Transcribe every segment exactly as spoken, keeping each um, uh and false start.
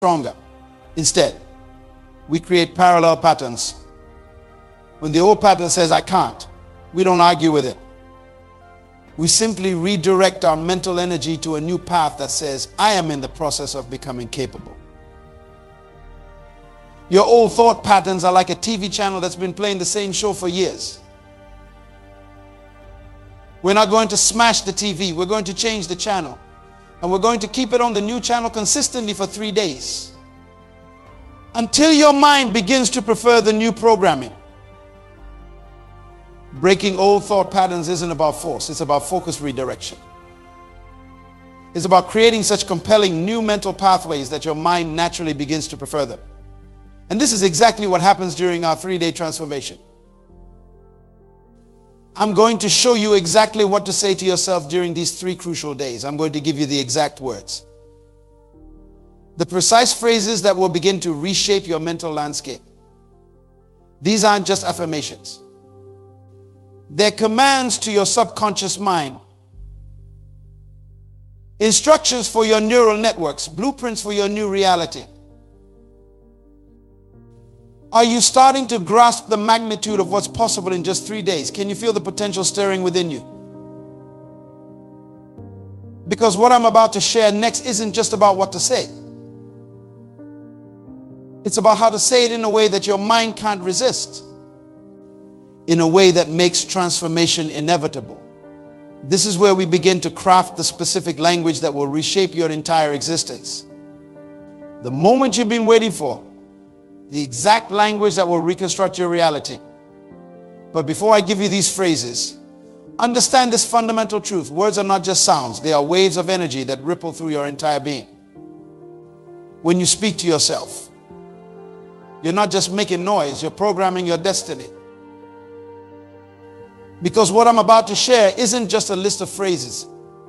stronger. Instead, we create parallel patterns. When the old pattern says, I can't, we don't argue with it. We simply redirect our mental energy to a new path that says, I am in the process of becoming capable. Your old thought patterns are like a T V channel that's been playing the same show for years. We're not going to smash the T V. We're going to change the channel. And we're going to keep it on the new channel consistently for three days. Until your mind begins to prefer the new programming. Breaking old thought patterns isn't about force. It's about focused redirection. It's about creating such compelling new mental pathways that your mind naturally begins to prefer them. And this is exactly what happens during our three-day transformation. I'm going to show you exactly what to say to yourself during these three crucial days. I'm going to give you the exact words. The precise phrases that will begin to reshape your mental landscape. These aren't just affirmations. They're commands to your subconscious mind. Instructions for your neural networks, blueprints for your new reality. Are you starting to grasp the magnitude of what's possible in just three days? Can you feel the potential stirring within you? Because what I'm about to share next isn't just about what to say. It's about how to say it in a way that your mind can't resist. In a way that makes transformation inevitable. This is where we begin to craft the specific language that will reshape your entire existence. The moment you've been waiting for. The exact language that will reconstruct your reality. But before I give you these phrases, understand this fundamental truth. Words are not just sounds. They are waves of energy that ripple through your entire being. When you speak to yourself, you're not just making noise. You're programming your destiny. Because what I'm about to share isn't just a list of phrases.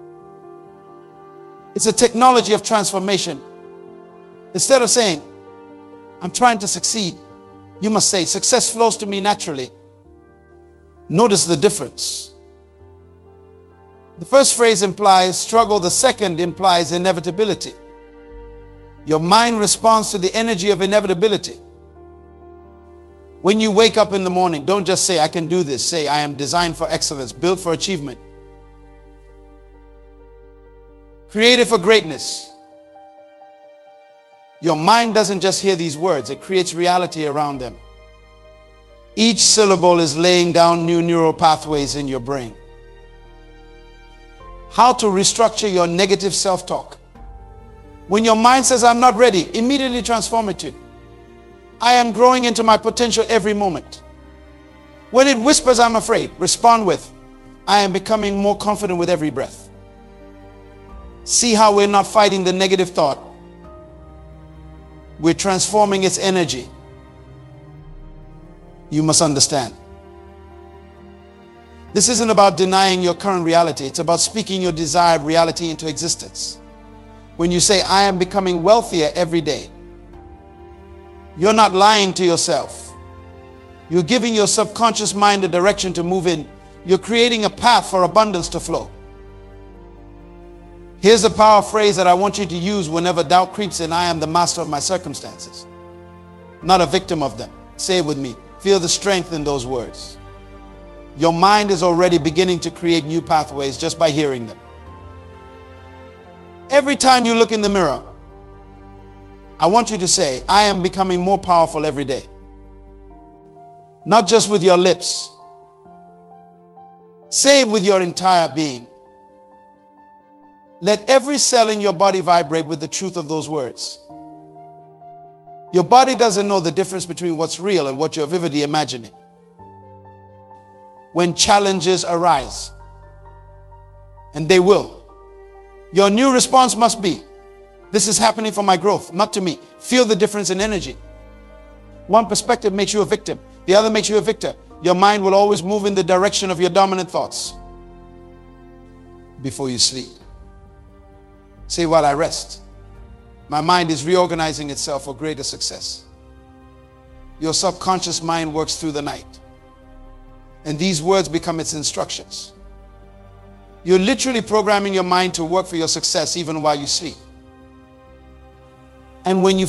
It's a technology of transformation. Instead of saying, I'm trying to succeed, you must say, success flows to me naturally. Notice the difference. The first phrase implies struggle. The second implies inevitability. Your mind responds to the energy of inevitability. When you wake up in the morning, don't just say, I can do this. Say, I am designed for excellence, built for achievement, created for greatness. Your mind doesn't just hear these words, it creates reality around them. Each syllable is laying down new neural pathways in your brain. How to restructure your negative self-talk. When your mind says, I'm not ready, immediately transform it to, I am growing into my potential every moment. When it whispers, I'm afraid, respond with, I am becoming more confident with every breath. See how we're not fighting the negative thought. We're transforming its energy. You must understand. This isn't about denying your current reality. It's about speaking your desired reality into existence. When you say, I am becoming wealthier every day, you're not lying to yourself. You're giving your subconscious mind a direction to move in. You're creating a path for abundance to flow. Here's a power phrase that I want you to use whenever doubt creeps in. I am the master of my circumstances, not a victim of them. Say it with me. Feel the strength in those words. Your mind is already beginning to create new pathways just by hearing them. Every time you look in the mirror, I want you to say, I am becoming more powerful every day. Not just with your lips. Say it with your entire being. Let every cell in your body vibrate with the truth of those words. Your body doesn't know the difference between what's real and what you're vividly imagining. When challenges arise, and they will, your new response must be, this is happening for my growth, not to me. Feel the difference in energy. One perspective makes you a victim. The other makes you a victor. Your mind will always move in the direction of your dominant thoughts. Before you sleep, say, while I rest, my mind is reorganizing itself for greater success. Your subconscious mind works through the night, and these words become its instructions. You're literally programming your mind to work for your success even while you sleep. And when you